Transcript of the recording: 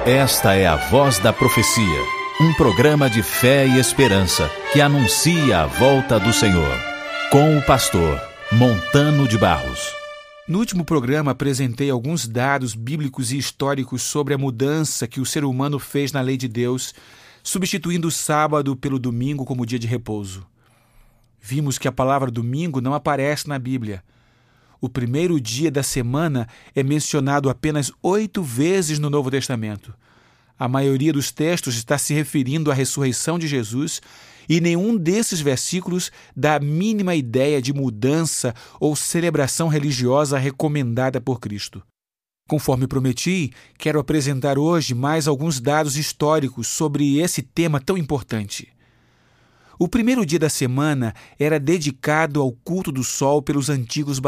Esta é a Voz da Profecia, um programa de fé e esperança que anuncia a volta do Senhor, com o pastor Montano de Barros. No último programa apresentei alguns dados bíblicos e históricos sobre a mudança que o ser humano fez na lei de Deus, substituindo o sábado pelo domingo como dia de repouso. Vimos que a palavra domingo não aparece na Bíblia. O primeiro dia da semana é mencionado apenas 8 vezes no Novo Testamento. A maioria dos textos está se referindo à ressurreição de Jesus e nenhum desses versículos dá a mínima ideia de mudança ou celebração religiosa recomendada por Cristo. Conforme prometi, quero apresentar hoje mais alguns dados históricos sobre esse tema tão importante. O primeiro dia da semana era dedicado ao culto do sol pelos antigos